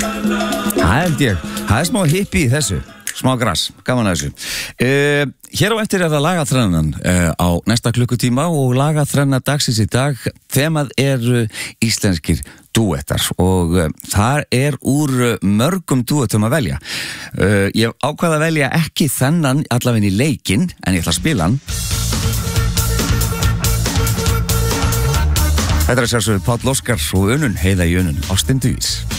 Það held ég. Það smá hippi í þessu. Smá gras, gaman að þessu. Hér á eftir það lagaþrennan á næsta klukkutíma og lagaþrenna dagsins í dag. Þemað íslenskir dúettar og þar úr mörgum dúettum að velja. Ég ákvað að velja ekki þennan allaveginn í leikinn, en ég ætla að spila hann. Þetta sjálfsögðu Páll Óskar og Heiða í Ástin Dugís.